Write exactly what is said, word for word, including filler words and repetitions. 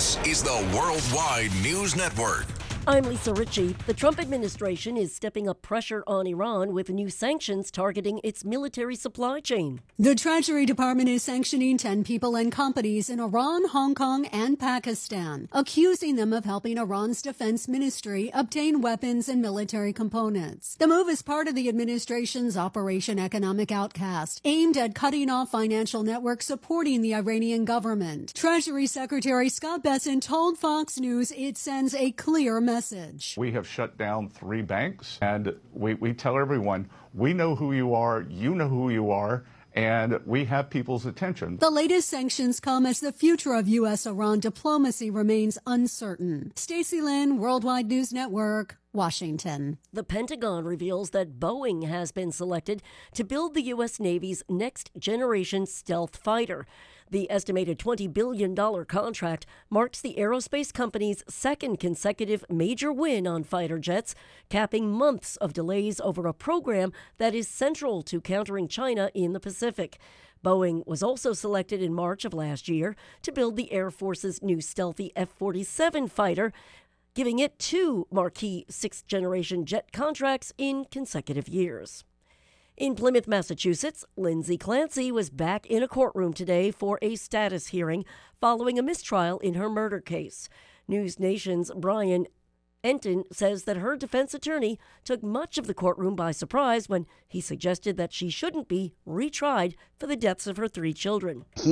This is the Worldwide News Network. I'm Lisa Ritchie. The Trump administration is stepping up pressure on Iran with new sanctions targeting its military supply chain. The Treasury Department is sanctioning ten people and companies in Iran, Hong Kong, and Pakistan, accusing them of helping Iran's defense ministry obtain weapons and military components. The move is part of the administration's Operation Economic Outcast, aimed at cutting off financial networks supporting the Iranian government. Treasury Secretary Scott Bessent told Fox News it sends a clear message. Message. We have shut down three banks, and we, we tell everyone, we know who you are, you know who you are, and we have people's attention. The latest sanctions come as the future of U S Iran diplomacy remains uncertain. Stacey Lynn, Worldwide News Network, Washington. The Pentagon reveals that Boeing has been selected to build the U S Navy's next-generation stealth fighter. The estimated twenty billion dollars contract marks the aerospace company's second consecutive major win on fighter jets, capping months of delays over a program that is central to countering China in the Pacific. Boeing was also selected in March of last year to build the Air Force's new stealthy F forty-seven fighter, giving it two marquee sixth-generation jet contracts in consecutive years. In Plymouth, Massachusetts, Lindsay Clancy was back in a courtroom today for a status hearing following a mistrial in her murder case. News Nation's Brian Enton says that her defense attorney took much of the courtroom by surprise when he suggested that she shouldn't be retried for the deaths of her three children.